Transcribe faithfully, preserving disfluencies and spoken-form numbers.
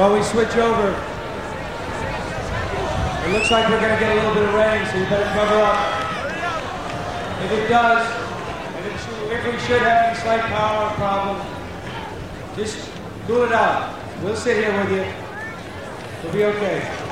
while we switch over. It looks like we're going to get a little bit of rain, so you better cover up. If it does, if, it should, if we should have any slight power problem, just cool it out. We'll sit here with you. We'll be okay.